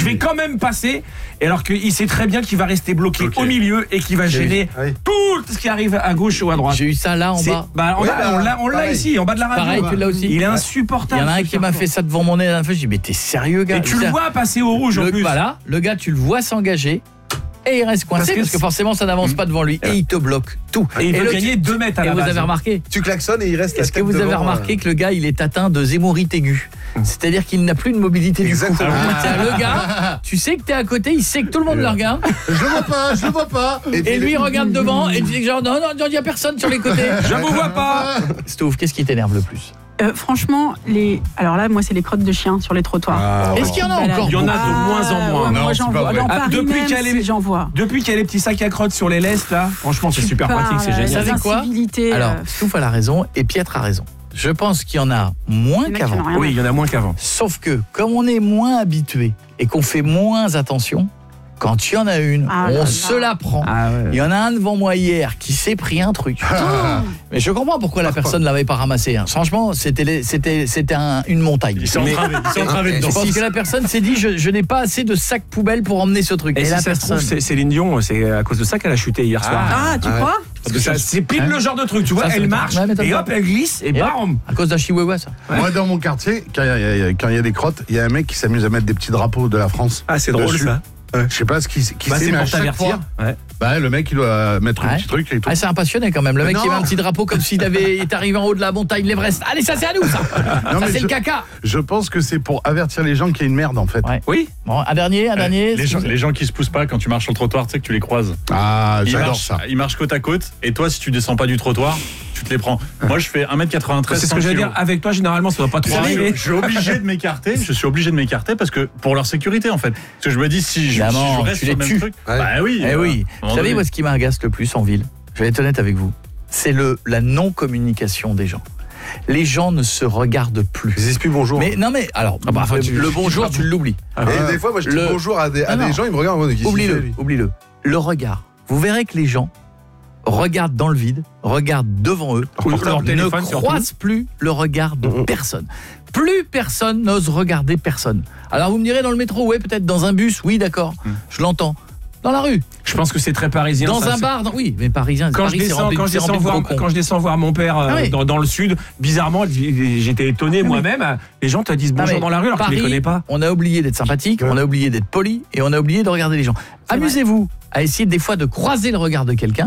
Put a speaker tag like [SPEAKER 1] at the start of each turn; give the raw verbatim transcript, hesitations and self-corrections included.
[SPEAKER 1] vais quand même passer, et alors qu'il sait très bien qu'il va rester bloqué
[SPEAKER 2] okay.
[SPEAKER 1] au milieu et qu'il va gêner oui. tout ce qui arrive à gauche ou à droite.
[SPEAKER 3] J'ai eu ça là en
[SPEAKER 1] c'est,
[SPEAKER 3] bas.
[SPEAKER 1] Bah, on,
[SPEAKER 2] oui,
[SPEAKER 1] a,
[SPEAKER 2] bah,
[SPEAKER 1] on, l'a, on l'a ici, en bas de la radio.
[SPEAKER 3] Pareil, tu l'as aussi.
[SPEAKER 1] Il est insupportable.
[SPEAKER 3] Il y en a un qui m'a fait ça devant mon nez la dernière fois. Je dis mais t'es sérieux, gars?
[SPEAKER 1] Et tu le vois passer au rouge
[SPEAKER 3] le,
[SPEAKER 1] en plus.
[SPEAKER 3] Voilà, le gars, tu le vois s'engager. Et il reste coincé parce que, parce que forcément ça n'avance mmh. pas devant lui et il te bloque tout.
[SPEAKER 1] Et il
[SPEAKER 3] et
[SPEAKER 1] veut
[SPEAKER 3] le,
[SPEAKER 1] gagner deux mètres à la
[SPEAKER 3] et
[SPEAKER 1] base.
[SPEAKER 3] vous avez remarqué?
[SPEAKER 2] Tu klaxonnes et il reste.
[SPEAKER 3] Est-ce que vous avez remarqué que le gars il est atteint de zémorite aiguë? C'est-à-dire qu'il n'a plus de mobilité
[SPEAKER 2] Exactement.
[SPEAKER 3] du cou. Ah. Le gars, tu sais que t'es à côté, il sait que tout le monde le regarde.
[SPEAKER 2] Je le vois pas, je le vois pas.
[SPEAKER 3] Et, et lui il regarde devant et tu dis genre non non il y a personne sur les côtés.
[SPEAKER 1] Je vous vois pas.
[SPEAKER 3] Stouff, qu'est-ce qui t'énerve le plus?
[SPEAKER 4] Euh, franchement, les... alors là, moi, c'est les crottes de chiens sur les trottoirs.
[SPEAKER 2] Ah,
[SPEAKER 3] Est-ce qu'il y en a encore?
[SPEAKER 1] Il y en a de moins en moins.
[SPEAKER 4] Ouais,
[SPEAKER 2] Non,
[SPEAKER 4] moi, j'en vois. Dans
[SPEAKER 1] ah,
[SPEAKER 4] Paris
[SPEAKER 1] depuis
[SPEAKER 4] même,
[SPEAKER 1] qu'il y a les...
[SPEAKER 4] j'en vois.
[SPEAKER 1] Depuis qu'il y a les petits sacs à crottes sur les lestes, là, franchement, c'est super
[SPEAKER 4] parles,
[SPEAKER 1] pratique, c'est génial.
[SPEAKER 3] Vous savez quoi? Alors, Stouff a la raison et Pietre a raison. Je pense qu'il y en a moins qu'avant.
[SPEAKER 1] Oui, il y en a moins qu'avant.
[SPEAKER 3] Sauf que, comme on est moins habitué et qu'on fait moins attention, quand il y en a une,
[SPEAKER 4] ah,
[SPEAKER 3] on
[SPEAKER 4] là,
[SPEAKER 3] se
[SPEAKER 4] là.
[SPEAKER 3] la prend.
[SPEAKER 1] Ah ouais.
[SPEAKER 3] Il y en a un devant moi hier qui s'est pris un truc. Mais je comprends pourquoi la personne ne l'avait pas ramassé. Hein. Franchement, c'était, c'était, c'était un, une montagne.
[SPEAKER 2] Ils sont entravé, ils sont entravés dedans.
[SPEAKER 3] Je pense que la personne s'est dit, je, je n'ai pas assez de sacs poubelles pour emmener ce truc.
[SPEAKER 1] Et, et si
[SPEAKER 3] la
[SPEAKER 1] ça
[SPEAKER 3] personne...
[SPEAKER 1] se trouve, c'est Céline Dion, c'est à cause de ça qu'elle a chuté hier soir.
[SPEAKER 4] Ah, tu
[SPEAKER 2] ah,
[SPEAKER 4] crois?
[SPEAKER 1] Parce que ça, c'est pile
[SPEAKER 3] hein
[SPEAKER 1] le genre de truc, tu vois,
[SPEAKER 3] ça,
[SPEAKER 1] elle
[SPEAKER 3] ça
[SPEAKER 1] marche,
[SPEAKER 3] ouais,
[SPEAKER 1] et hop, elle glisse, et, et bam.
[SPEAKER 3] À cause d'un chihuahua, ça.
[SPEAKER 2] Ouais. Moi, dans mon quartier, quand il y, y, y a des crottes, il y a un mec qui s'amuse à mettre des petits drapeaux de la France.
[SPEAKER 1] Ah, c'est drôle
[SPEAKER 2] dessus.
[SPEAKER 1] ça.
[SPEAKER 2] Ouais. Je sais pas ce qui, qui
[SPEAKER 1] bah,
[SPEAKER 2] c'est,
[SPEAKER 1] c'est
[SPEAKER 2] mais
[SPEAKER 1] pour
[SPEAKER 2] à chaque
[SPEAKER 1] t'avertir.
[SPEAKER 2] fois,
[SPEAKER 1] ouais.
[SPEAKER 2] bah, le mec il doit mettre
[SPEAKER 3] ouais.
[SPEAKER 2] un petit truc et tout.
[SPEAKER 3] Ah, c'est un passionné quand même. Le
[SPEAKER 2] mais
[SPEAKER 3] mec
[SPEAKER 2] non.
[SPEAKER 3] qui met un petit drapeau comme s'il avait été arrivé en haut de la montagne l'Everest. Allez, ça c'est à nous ça.
[SPEAKER 2] Non,
[SPEAKER 3] ça c'est
[SPEAKER 2] je,
[SPEAKER 3] le caca.
[SPEAKER 2] Je pense que c'est pour avertir les gens qu'il y a une merde en fait.
[SPEAKER 3] Ouais.
[SPEAKER 1] Oui.
[SPEAKER 3] Bon, un dernier, un dernier.
[SPEAKER 5] Les gens, les gens qui se poussent pas quand tu marches sur le trottoir, tu sais que tu les croises.
[SPEAKER 2] Ah,
[SPEAKER 5] Ils
[SPEAKER 2] j'adore
[SPEAKER 5] marchent,
[SPEAKER 2] ça.
[SPEAKER 5] ils marchent côte à côte et toi si tu descends pas du trottoir, tu te les prends. Moi je fais un mètre quatre-vingt-treize.
[SPEAKER 1] C'est ce que je veux dire, avec toi généralement ça va pas trop
[SPEAKER 5] Je,
[SPEAKER 1] arriver.
[SPEAKER 5] je suis obligé de m'écarter, je suis obligé de m'écarter parce que pour leur sécurité en fait. Parce que je me dis si je, si je reste
[SPEAKER 3] tu
[SPEAKER 5] sur
[SPEAKER 3] les
[SPEAKER 5] le même
[SPEAKER 3] tues.
[SPEAKER 5] truc,
[SPEAKER 2] Ouais.
[SPEAKER 5] bah oui.
[SPEAKER 3] Eh
[SPEAKER 5] euh,
[SPEAKER 3] oui. Vous savez moi ce qui m'agace le plus en ville, je vais être honnête avec vous, c'est le la non-communication des gens. Les gens ne se regardent plus.
[SPEAKER 2] Ils disent plus bonjour.
[SPEAKER 3] Mais non mais alors
[SPEAKER 1] Ah bah, enfin, tu-
[SPEAKER 3] le bonjour tu l'oublies.
[SPEAKER 2] Et
[SPEAKER 1] Ah,
[SPEAKER 2] des fois, moi je dis
[SPEAKER 3] Le-
[SPEAKER 2] bonjour à des, à
[SPEAKER 3] Non,
[SPEAKER 2] des
[SPEAKER 3] non.
[SPEAKER 2] gens, ils me regardent en mode, qu'est-ce qu'il fait,
[SPEAKER 3] Oublie-le,
[SPEAKER 2] lui
[SPEAKER 3] oublie-le. Le regard. Vous verrez que les gens regardent dans le vide, regardent devant eux,
[SPEAKER 1] Portent leur
[SPEAKER 3] ne
[SPEAKER 1] téléphone surtout.
[SPEAKER 3] croisent plus le regard de
[SPEAKER 2] Mhm.
[SPEAKER 3] personne. Plus personne n'ose regarder personne. Alors vous me direz dans le métro, ouais, peut-être dans un bus, oui, d'accord, je l'entends. Dans la rue,
[SPEAKER 1] Je pense que c'est très parisien.
[SPEAKER 3] dans
[SPEAKER 1] ça,
[SPEAKER 3] un
[SPEAKER 1] c'est-
[SPEAKER 3] bar, dans- oui, mais parisien.
[SPEAKER 1] Quand,
[SPEAKER 3] Paris,
[SPEAKER 1] je
[SPEAKER 3] c'est
[SPEAKER 1] descends,
[SPEAKER 3] rempli-
[SPEAKER 1] quand, je
[SPEAKER 3] c'est
[SPEAKER 1] descends
[SPEAKER 3] rempli de
[SPEAKER 1] voir,
[SPEAKER 3] gros cons.
[SPEAKER 1] quand je descends voir mon père euh,
[SPEAKER 3] Ah oui.
[SPEAKER 1] dans, dans le sud, bizarrement, j'étais étonné
[SPEAKER 3] oui.
[SPEAKER 1] moi-même. Les gens te disent
[SPEAKER 3] Non,
[SPEAKER 1] bonjour
[SPEAKER 3] mais
[SPEAKER 1] dans la rue alors que tu
[SPEAKER 3] Paris,
[SPEAKER 1] les connais pas.
[SPEAKER 3] On a oublié d'être sympathique,
[SPEAKER 2] Ouais.
[SPEAKER 3] on a oublié d'être poli et on a oublié de regarder les gens.
[SPEAKER 4] C'est
[SPEAKER 3] Amusez-vous à essayer des fois de croiser le regard de quelqu'un.